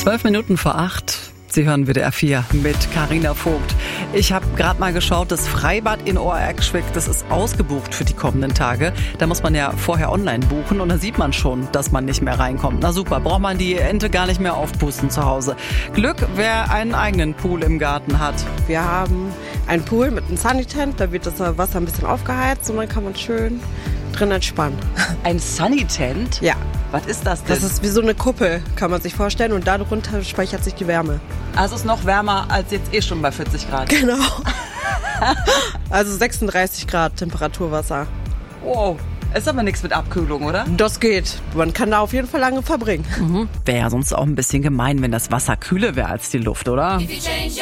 7:12. Sie hören WDR 4 mit Carina Vogt. Ich habe gerade mal geschaut, das Freibad in Ohr-Erkschwick, das ist ausgebucht für die kommenden Tage. Da muss man ja vorher online buchen und da sieht man schon, dass man nicht mehr reinkommt. Na super, braucht man die Ente gar nicht mehr aufpusten zu Hause. Glück, wer einen eigenen Pool im Garten hat. Wir haben einen Pool mit einem Sunny-Tent, da wird das Wasser ein bisschen aufgeheizt und dann kann man schön drin entspannen. Ein Sunny-Tent? Ja. Was ist das denn? Das ist wie so eine Kuppel, kann man sich vorstellen, und darunter speichert sich die Wärme. Also es ist noch wärmer als jetzt schon bei 40 Grad. Genau. Also 36 Grad Temperaturwasser. Wow, ist aber nichts mit Abkühlung, oder? Das geht. Man kann da auf jeden Fall lange verbringen. Wäre ja sonst auch ein bisschen gemein, wenn das Wasser kühler wäre als die Luft, oder?